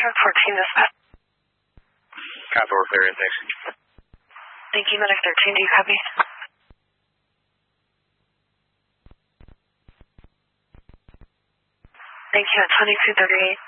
Truck 14 dispatch. Copy, we're clear in, thanks. Thank you, Medic 13, do you copy? Thank you, at 2238.